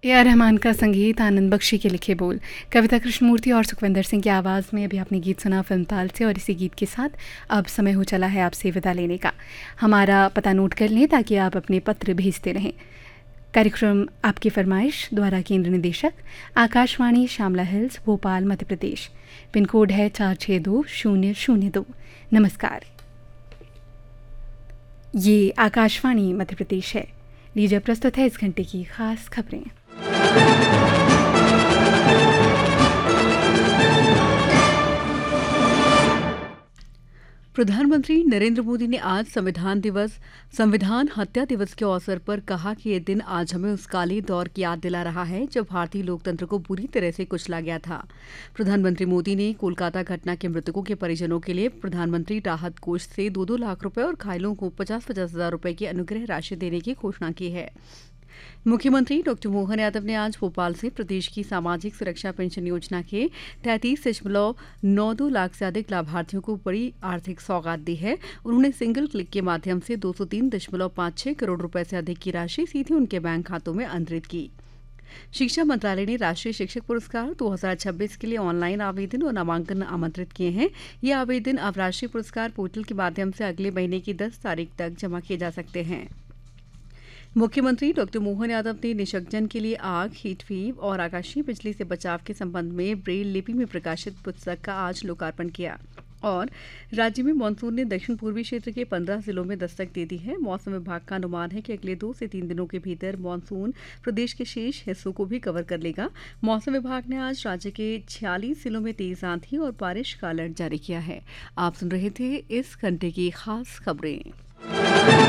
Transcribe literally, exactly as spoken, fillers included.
A R Rahman का संगीत, आनंद बख्शी के लिखे बोल, कविता कृष्णमूर्ति और सुखविंदर सिंह की आवाज़ में अभी आपने गीत सुना फिल्म ताल से। और इसी गीत के साथ अब समय हो चला है आपसे विदा लेने का। हमारा पता नोट कर लें ताकि आप अपने पत्र भेजते रहें। कार्यक्रम आपकी फरमाइश द्वारा केंद्र निदेशक Akashvani Shyamala hills Bhopal Madhya Pradesh. Pin code है चार छः दो शून्य शून्य दो। नमस्कार, ये आकाशवाणी मध्य प्रदेश है। लीजिए प्रस्तुत है इस घंटे की खास खबरें। प्रधानमंत्री नरेंद्र मोदी ने आज संविधान दिवस संविधान हत्या दिवस के अवसर पर कहा कि ये दिन आज हमें उस काले दौर की याद दिला रहा है जब भारतीय लोकतंत्र को बुरी तरह से कुचला गया था। प्रधानमंत्री मोदी ने कोलकाता घटना के मृतकों के परिजनों के लिए प्रधानमंत्री राहत कोष से दो दो लाख रुपए और घायलों को पचास पचास हजार रुपए की अनुग्रह राशि देने की घोषणा की है। मुख्यमंत्री डॉक्टर मोहन यादव ने आज भोपाल से प्रदेश की सामाजिक सुरक्षा पेंशन योजना के तैंतीस दशमलव नौ दो लाख से अधिक लाभार्थियों को बड़ी आर्थिक सौगात दी है। उन्होंने सिंगल क्लिक के माध्यम से दो सौ तीन दशमलव पाँच छह करोड़ रुपए से अधिक की राशि सीधे उनके बैंक खातों में अंतरित की। शिक्षा मंत्रालय ने राष्ट्रीय शिक्षक पुरस्कार दो हज़ार छब्बीस के लिए ऑनलाइन आवेदन और नामांकन आमंत्रित किए हैं। ये आवेदन अब राष्ट्रीय पुरस्कार पोर्टल के माध्यम से अगले महीने की दस तारीख तक जमा किए जा सकते हैं। मुख्यमंत्री डॉक्टर मोहन यादव ने निशक्तजन के लिए आग, हीट वेव और आकाशीय बिजली से बचाव के संबंध में ब्रेल लिपि में प्रकाशित पुस्तक का आज लोकार्पण किया। और राज्य में मानसून ने दक्षिण पूर्वी क्षेत्र के पंद्रह जिलों में दस्तक दे दी है। मौसम विभाग का अनुमान है कि अगले दो से तीन दिनों के भीतर मानसून प्रदेश के शेष हिस्सों को भी कवर कर लेगा। मौसम विभाग ने आज राज्य के छियालीस जिलों में तेज आंधी और बारिश का अलर्ट जारी किया है। आप सुन रहे थे इस घंटे की खास खबरें।